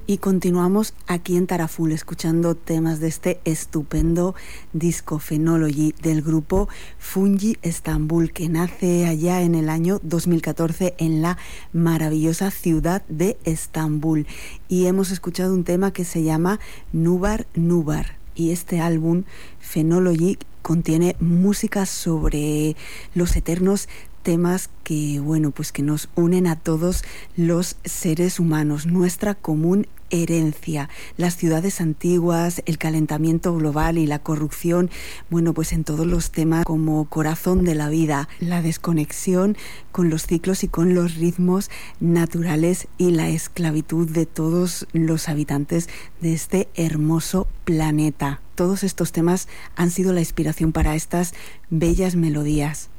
Y continuamos aquí en Taraful escuchando temas de este estupendo disco Phenology del grupo Fungi Estambul, que nace allá en el año 2014 en la maravillosa ciudad de Estambul. Y hemos escuchado un tema que se llama Nubar Nubar. Y este álbum Phenology contiene música sobre los eternos temas que, bueno, pues que nos unen a todos los seres humanos, nuestra común herencia, las ciudades antiguas, el calentamiento global y la corrupción, bueno, pues en todos los temas como corazón de la vida, la desconexión con los ciclos y con los ritmos naturales y la esclavitud de todos los habitantes de este hermoso planeta. Todos estos temas han sido la inspiración para estas bellas melodías.